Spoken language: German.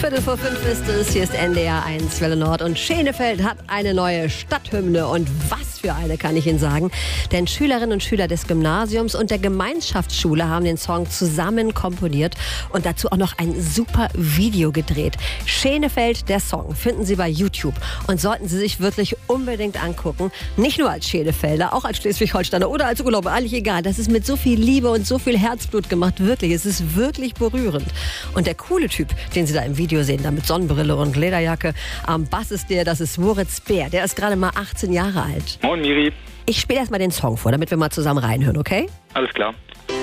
4:45 ist es. Hier ist NDR 1 Welle Nord und Schenefeld hat eine neue Stadthymne. Und was für eine, kann ich Ihnen sagen. Denn Schülerinnen und Schüler des Gymnasiums und der Gemeinschaftsschule haben den Song zusammen komponiert und dazu auch noch ein super Video gedreht. Schenefeld, der Song, finden Sie bei YouTube und sollten Sie sich wirklich unbedingt angucken. Nicht nur als Schenefelder, auch als Schleswig-Holsteiner oder als Urlauber, eigentlich egal. Das ist mit so viel Liebe und so viel Herzblut gemacht, wirklich. Es ist wirklich berührend. Und der coole Typ, den Sie da im Video sehen, da mit Sonnenbrille und Lederjacke, am Bass ist das ist Moritz Bär. Der ist gerade mal 18 Jahre alt. Moin Miri. Ich spiele erst mal den Song vor, damit wir mal zusammen reinhören, okay? Alles klar.